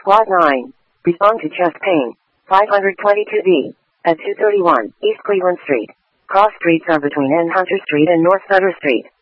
Lot 9. Belong to chest pain. 522B. At 231 East Cleveland Street. Cross streets are between N. Hunter Street and North Sutter Street.